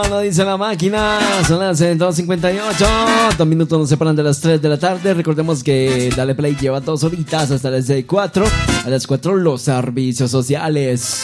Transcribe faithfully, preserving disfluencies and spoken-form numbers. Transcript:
Lo dice la máquina, son las dos cincuenta y ocho, dos minutos nos separan de las tres de la tarde. Recordemos que Dale Play lleva dos horitas hasta las cuatro. A las cuatro los servicios sociales.